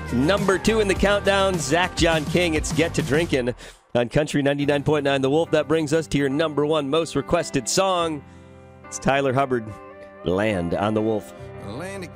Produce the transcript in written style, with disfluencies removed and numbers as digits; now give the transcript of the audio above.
Number 2 in the countdown, Zach John King. It's Get to Drinkin' on Country 99.9 The Wolf. That brings us to your number 1 most requested song. It's Tyler Hubbard, Land on The Wolf. Land of